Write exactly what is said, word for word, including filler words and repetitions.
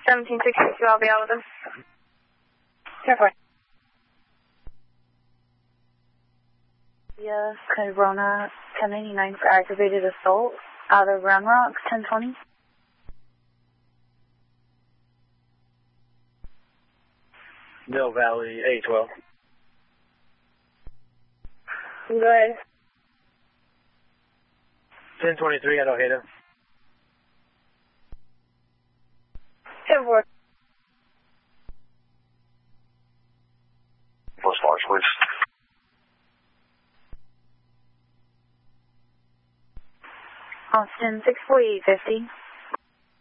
seventeen sixty-two, I'll be out with him. Careful. Yeah, Corona ten eighty-nine for aggravated assault out of Round Rock, ten twenty. Mill Valley, eight twelve. Go ahead. ten twenty-three at Ojeda. ten four. What's large, please? Austin, six forty-eight fifty.